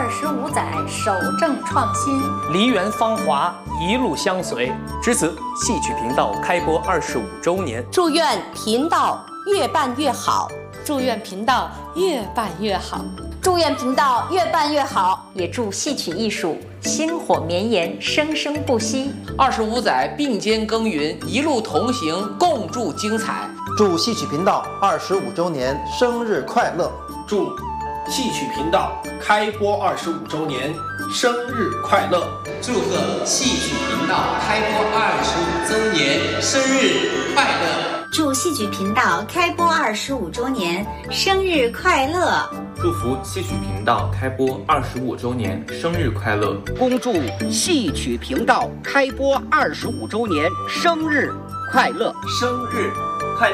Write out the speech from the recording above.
25载，守正创新， 梨园芳华一路相随。 值此，戏曲频道开播25周年， 祝愿频道越办越好， 祝愿频道越办越好， 祝愿频道越办越好， 也祝戏曲艺术薪火绵延，生生不息。 25载并肩耕耘，一路同行，共筑精彩。 祝戏曲频道25周年生日快乐！ 祝戏曲频道开播25周年生日快乐！ 祝贺戏曲频道开播25周年生日快乐！ 祝戏曲频道开播25周年生日快乐！ 祝福戏曲频道开播25周年生日快乐！ 恭祝戏曲频道开播25周年生日快乐！ 生日